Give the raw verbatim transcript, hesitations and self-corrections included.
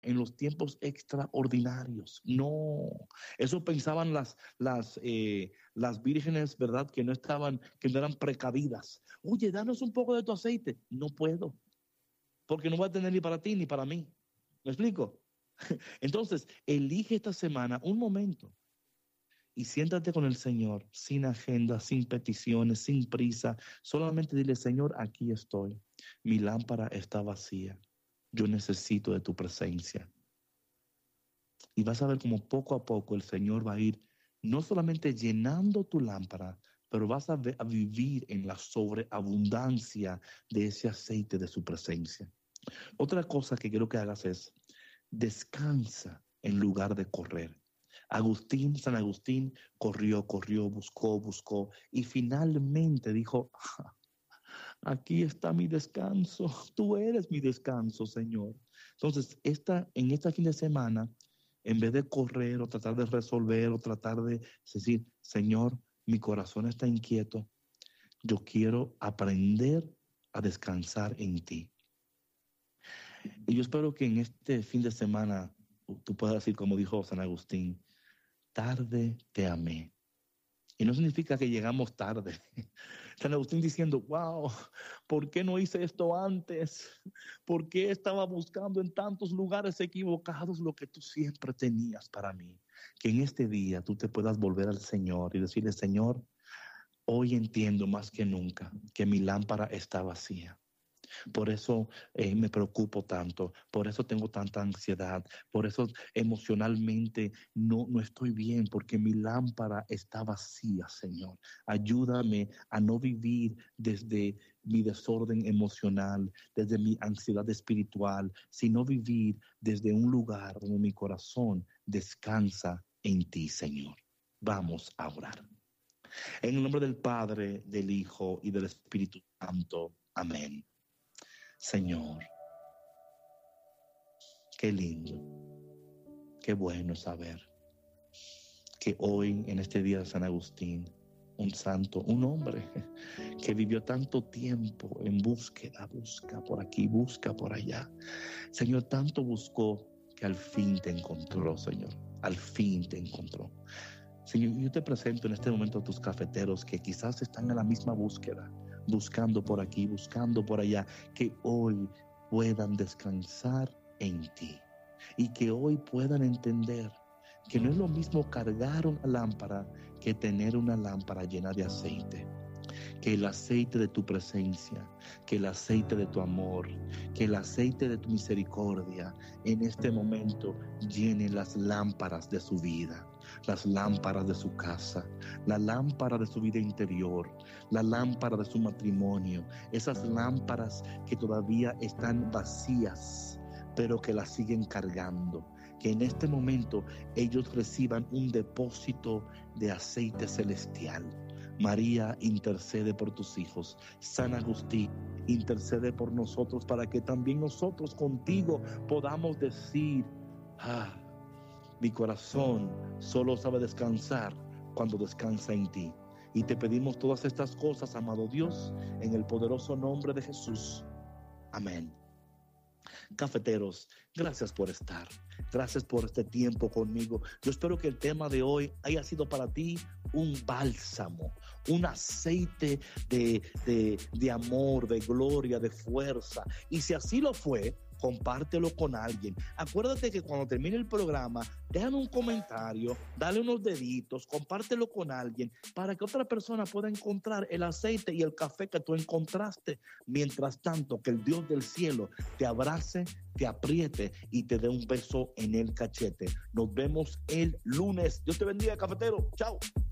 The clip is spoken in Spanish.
en los tiempos extraordinarios. No, eso pensaban las, las, eh, las vírgenes, ¿verdad? Que no estaban, que no eran precavidas. Oye, danos un poco de tu aceite. No puedo, porque no voy a tener ni para ti ni para mí. ¿Me explico? Entonces, elige esta semana un momento y siéntate con el Señor, sin agenda, sin peticiones, sin prisa. Solamente dile: Señor, aquí estoy. Mi lámpara está vacía. Yo necesito de tu presencia. Y vas a ver como poco a poco el Señor va a ir no solamente llenando tu lámpara, pero vas a, ver, a vivir en la sobreabundancia de ese aceite de su presencia. Otra cosa que quiero que hagas es: descansa en lugar de correr. Agustín, San Agustín, corrió, corrió, buscó, buscó y finalmente dijo: aquí está mi descanso, tú eres mi descanso, Señor. Entonces, esta, en este fin de semana, en vez de correr o tratar de resolver o tratar de decir: Señor, mi corazón está inquieto, yo quiero aprender a descansar en ti. Y yo espero que en este fin de semana tú puedas decir, como dijo San Agustín: tarde te amé. Y no significa que llegamos tarde. San Agustín diciendo: wow, ¿por qué no hice esto antes? ¿Por qué estaba buscando en tantos lugares equivocados lo que tú siempre tenías para mí? Que en este día tú te puedas volver al Señor y decirle: Señor, hoy entiendo más que nunca que mi lámpara está vacía. Por eso eh, me preocupo tanto, por eso tengo tanta ansiedad, por eso emocionalmente no, no estoy bien, porque mi lámpara está vacía, Señor. Ayúdame a no vivir desde mi desorden emocional, desde mi ansiedad espiritual, sino vivir desde un lugar donde mi corazón descansa en ti, Señor. Vamos a orar. En el nombre del Padre, del Hijo y del Espíritu Santo. Amén. Señor, qué lindo, qué bueno saber que hoy, en este día de San Agustín, un santo, un hombre que vivió tanto tiempo en búsqueda, busca por aquí, busca por allá. Señor, tanto buscó que al fin te encontró, Señor, al fin te encontró. Señor, yo te presento en este momento a tus cafeteros que quizás están en la misma búsqueda, buscando por aquí, buscando por allá, que hoy puedan descansar en ti y que hoy puedan entender que no es lo mismo cargar una lámpara que tener una lámpara llena de aceite. Que el aceite de tu presencia, que el aceite de tu amor, que el aceite de tu misericordia en este momento llene las lámparas de su vida, las lámparas de su casa, la lámpara de su vida interior, la lámpara de su matrimonio, esas lámparas que todavía están vacías, pero que las siguen cargando. Que en este momento ellos reciban un depósito de aceite celestial. María, intercede por tus hijos. San Agustín, intercede por nosotros para que también nosotros contigo podamos decir: ah, mi corazón solo sabe descansar cuando descansa en ti. Y te pedimos todas estas cosas, amado Dios, en el poderoso nombre de Jesús. Amén. Cafeteros, gracias por estar. Gracias por este tiempo conmigo. Yo espero que el tema de hoy haya sido para ti un bálsamo, un aceite de, de, de amor, de gloria, de fuerza. Y si así lo fue, compártelo con alguien. Acuérdate que cuando termine el programa, déjame un comentario, dale unos deditos, compártelo con alguien para que otra persona pueda encontrar el aceite y el café que tú encontraste. Mientras tanto, que el Dios del cielo te abrace, te apriete y te dé un beso en el cachete. Nos vemos el lunes. Dios te bendiga, cafetero. Chao.